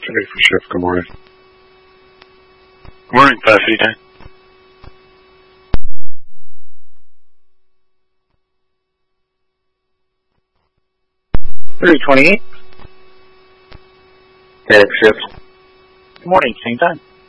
Ready for shift. Good morning. Good morning, 559. $3028. Panic shift. Good morning, same time.